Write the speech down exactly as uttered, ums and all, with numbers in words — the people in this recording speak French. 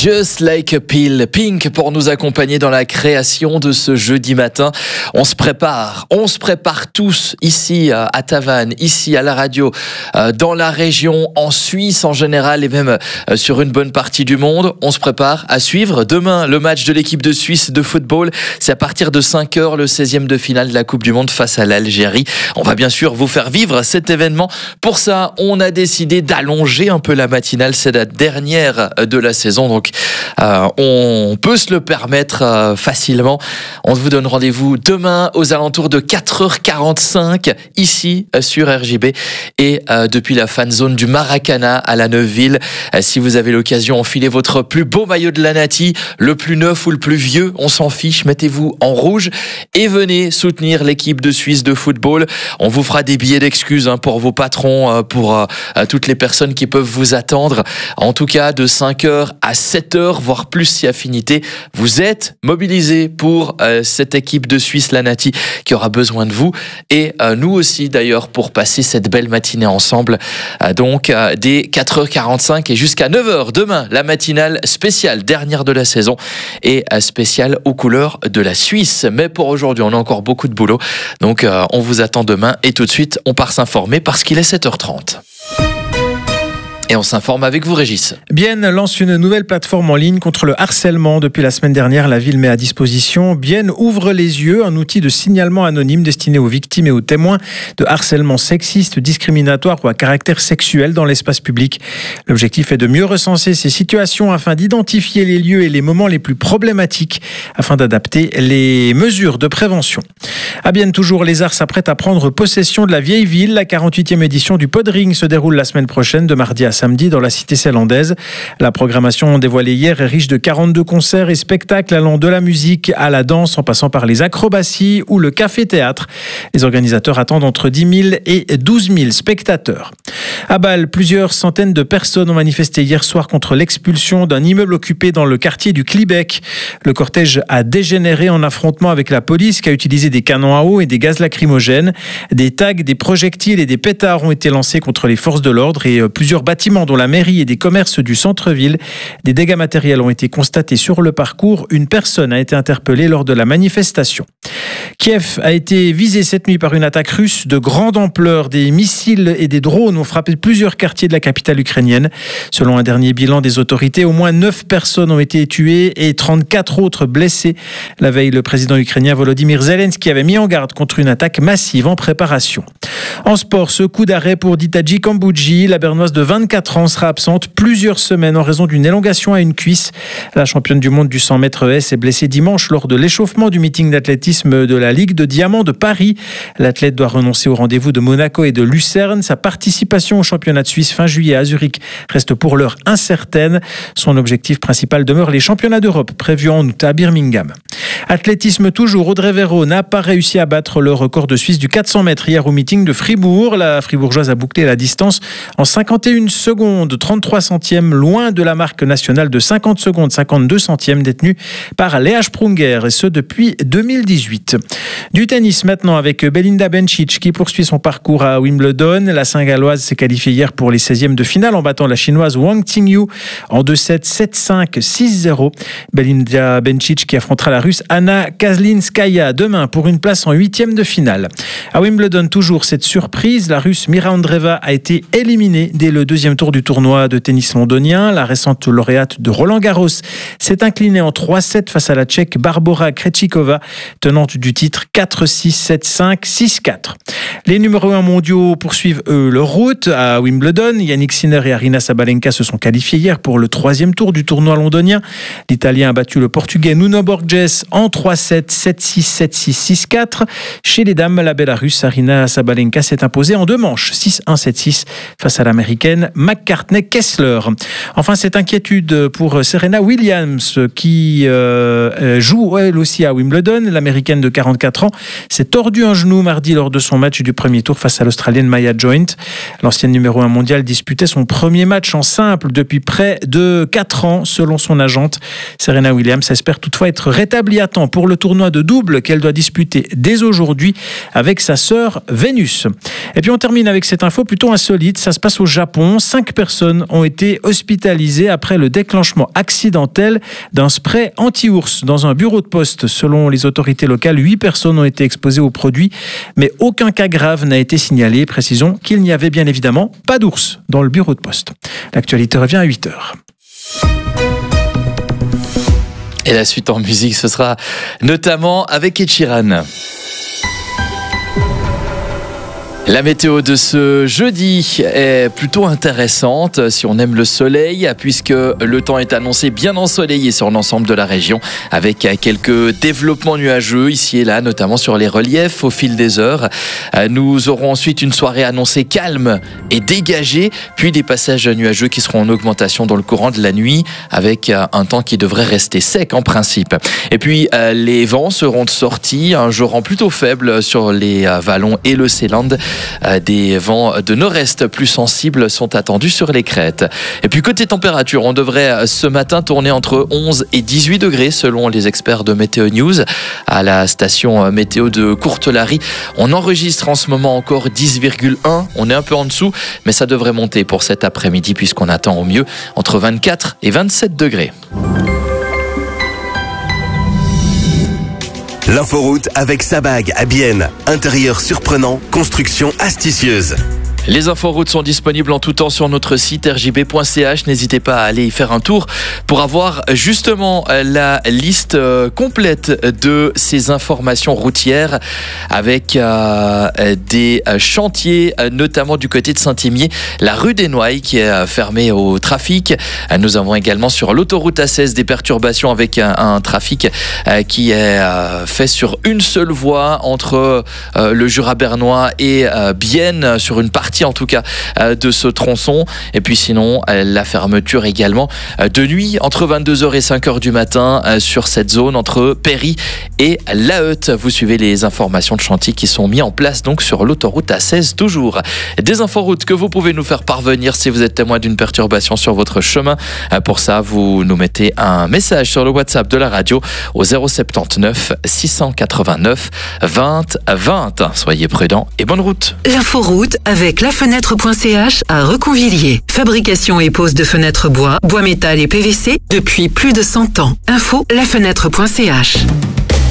Just Like a Pill, Pink pour nous accompagner dans la création de ce jeudi matin. On se prépare, on se prépare tous ici à Tavannes, ici à la radio, dans la région, en Suisse en général et même sur une bonne partie du monde. On se prépare à suivre demain le match de l'équipe de Suisse de football. C'est à partir de cinq heures le seizième de finale de la Coupe du Monde face à l'Algérie. On va bien sûr vous faire vivre cet événement. Pour ça, on a décidé d'allonger un peu la matinale. C'est la dernière de la saison, donc euh, on peut se le permettre euh, facilement. On vous donne rendez-vous demain aux alentours de quatre heures quarante-cinq ici euh, sur R J B et euh, depuis la fan zone du Maracana à la Neuville. Euh, si vous avez l'occasion, enfilez votre plus beau maillot de la Nati, le plus neuf ou le plus vieux, on s'en fiche, mettez-vous en rouge et venez soutenir l'équipe de Suisse de football. On vous fera des billets d'excuses hein, pour vos patrons, euh, pour euh, toutes les personnes qui peuvent vous attendre. En tout cas, de cinq heures à sept heures, voire plus si affinité, vous êtes mobilisés pour euh, cette équipe de Suisse, la Nati, qui aura besoin de vous. Et euh, nous aussi, d'ailleurs, pour passer cette belle matinée ensemble. Euh, donc, euh, dès quatre heures quarante-cinq et jusqu'à neuf heures, demain, la matinale spéciale, dernière de la saison, et euh, spéciale aux couleurs de la Suisse. Mais pour aujourd'hui, on a encore beaucoup de boulot. Donc, euh, on vous attend demain. Et tout de suite, on part s'informer parce qu'il est sept heures trente. Et on s'informe avec vous, Régis. Bienne lance une nouvelle plateforme en ligne contre le harcèlement. Depuis la semaine dernière, la ville met à disposition Bienne ouvre les yeux, un outil de signalement anonyme destiné aux victimes et aux témoins de harcèlement sexiste, discriminatoire ou à caractère sexuel dans l'espace public. L'objectif est de mieux recenser ces situations afin d'identifier les lieux et les moments les plus problématiques afin d'adapter les mesures de prévention. À Bienne, toujours, les arts s'apprêtent à prendre possession de la vieille ville. La quarante-huitième édition du Podring se déroule la semaine prochaine de mardi à samedi dans la cité célandaise. La programmation dévoilée hier est riche de quarante-deux concerts et spectacles allant de la musique à la danse en passant par les acrobaties ou le café-théâtre. Les organisateurs attendent entre dix mille et douze mille spectateurs. À Bâle, plusieurs centaines de personnes ont manifesté hier soir contre l'expulsion d'un immeuble occupé dans le quartier du Clibec. Le cortège a dégénéré en affrontement avec la police qui a utilisé des canons à eau et des gaz lacrymogènes. Des tags, des projectiles et des pétards ont été lancés contre les forces de l'ordre et plusieurs bâtiments dont la mairie et des commerces du centre-ville. Des dégâts matériels ont été constatés sur le parcours. Une personne a été interpellée lors de la manifestation. Kiev a été visé cette nuit par une attaque russe de grande ampleur. Des missiles et des drones ont frappé plusieurs quartiers de la capitale ukrainienne. Selon un dernier bilan des autorités, au moins neuf personnes ont été tuées et trente-quatre autres blessées. La veille, le président ukrainien Volodymyr Zelensky avait mis en garde contre une attaque massive en préparation. En sport, ce coup d'arrêt pour Ditaji Kambodji. La Bernoise de vingt-quatre ans sera absente plusieurs semaines en raison d'une élongation à une cuisse. La championne du monde du cent mètres S est blessée dimanche lors de l'échauffement du meeting d'athlétisme de la Ligue de Diamant de Paris. L'athlète doit renoncer au rendez-vous de Monaco et de Lucerne. Sa participation au championnat de Suisse fin juillet à Zurich reste pour l'heure incertaine. Son objectif principal demeure les championnats d'Europe prévus en août à Birmingham. Athlétisme toujours, Audrey Véro n'a pas réussi à battre le record de Suisse du quatre cents mètres hier au meeting de Fribourg. La Fribourgeoise a bouclé la distance en cinquante et une secondes, trente-trois centièmes, loin de la marque nationale de cinquante secondes, cinquante-deux centièmes détenue par Léa Sprunger, et ce depuis deux mille dix-huit. Du tennis maintenant avec Belinda Bencic qui poursuit son parcours à Wimbledon. La Saint-Galloise s'est qualifiée hier pour les seizièmes de finale en battant la Chinoise Wang Qingyu en deux sept, sept cinq, six zéro. Belinda Bencic qui affrontera la Russe Anna Kazlinskaya demain pour une place en huitième de finale. À Wimbledon, toujours cette surprise, la Russe Mira Andreeva a été éliminée dès le deuxième tour du tournoi de tennis londonien. La récente lauréate de Roland-Garros s'est inclinée en trois sept face à la Tchèque Barbora Krejcikova, tenante du titre quatre six, sept cinq, six quatre. Les numéros un mondiaux poursuivent eux leur route à Wimbledon. Yannick Sinner et Aryna Sabalenka se sont qualifiés hier pour le troisième tour du tournoi londonien. L'Italien a battu le Portugais Nuno Borges en trois sept, sept six, sept six, six quatre. Chez les dames, la Bélarusse Aryna Sabalenka s'est imposée en deux manches, six un, sept six face à l'américaine McCartney Kessler. Enfin, cette inquiétude pour Serena Williams qui euh, joue elle aussi à Wimbledon. L'américaine de quarante-quatre ans s'est tordue un genou mardi lors de son match du premier tour face à l'Australienne Maya Joint. L'ancienne numéro un mondiale disputait son premier match en simple depuis près de quatre ans selon son agente. Serena Williams espère toutefois être rétablie à temps pour le tournoi de double qu'elle doit disputer dès aujourd'hui avec sa sœur Vénus. Et puis on termine avec cette info plutôt insolite. Ça se passe au Japon. cinq personnes ont été hospitalisées après le déclenchement accidentel d'un spray anti-ours dans un bureau de poste. Selon les autorités locales, huit personnes ont été exposées au produit, mais aucun cas grave n'a été signalé. Précisons qu'il n'y avait bien évidemment pas d'ours dans le bureau de poste. L'actualité revient à huit heures. Et la suite en musique, ce sera notamment avec Ed Sheeran. La météo de ce jeudi est plutôt intéressante si on aime le soleil, puisque le temps est annoncé bien ensoleillé sur l'ensemble de la région, avec quelques développements nuageux ici et là, notamment sur les reliefs au fil des heures. Nous aurons ensuite une soirée annoncée calme et dégagée, puis des passages nuageux qui seront en augmentation dans le courant de la nuit, avec un temps qui devrait rester sec en principe. Et puis les vents seront de sortie, un jour plutôt faible sur les vallons et le Seeland. Des vents de nord-est plus sensibles sont attendus sur les crêtes. Et puis côté température, on devrait ce matin tourner entre onze et dix-huit degrés selon les experts de Météo News. À la station météo de Courtelary, on enregistre en ce moment encore dix virgule un. On est un peu en dessous, mais ça devrait monter pour cet après-midi puisqu'on attend au mieux entre vingt-quatre et vingt-sept degrés. L'inforoute avec Sabag à Bienne. Intérieur surprenant, construction astucieuse. Les inforoutes sont disponibles en tout temps sur notre site r j b point c h. N'hésitez pas à aller y faire un tour pour avoir justement la liste complète de ces informations routières avec euh, des chantiers, notamment du côté de Saint-Imier, la rue des Noailles qui est fermée au trafic. Nous avons également sur l'autoroute A seize des perturbations avec un, un trafic euh, qui est euh, fait sur une seule voie entre euh, le Jura bernois et euh, Bienne sur une partie en tout cas de ce tronçon. Et puis sinon la fermeture également de nuit entre vingt-deux heures et cinq heures du matin sur cette zone entre Péry et La Heute. Vous suivez les informations de chantier qui sont mis en place donc sur l'autoroute A seize toujours. Des inforoutes que vous pouvez nous faire parvenir si vous êtes témoin d'une perturbation sur votre chemin. Pour ça, vous nous mettez un message sur le WhatsApp de la radio au zéro soixante-dix-neuf six cent quatre-vingt-neuf vingt vingt. Soyez prudents et bonne route. L'inforoute avec la fenêtre point c h à Reconvilliers. Fabrication et pose de fenêtres bois, bois métal et P V C depuis plus de cent ans. Info la fenêtre point c h.